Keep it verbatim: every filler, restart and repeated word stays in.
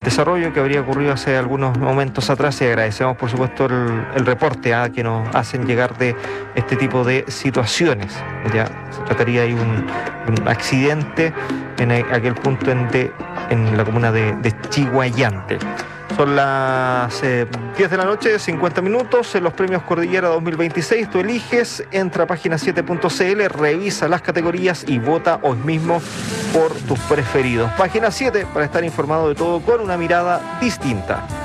desarrollo que habría ocurrido hace algunos momentos atrás, y agradecemos por supuesto el, el reporte ¿eh? que nos hacen llegar de este tipo de situaciones. Ya se trataría de un, un accidente en aquel punto en, de, en la comuna de, de Chiguayante. Son las eh, diez de la noche, cincuenta minutos, en los premios Cordillera dos mil veintiséis. Tú eliges, entra a página siete punto c l, revisa las categorías y vota hoy mismo por tus preferidos. Página siete para estar informado de todo con una mirada distinta.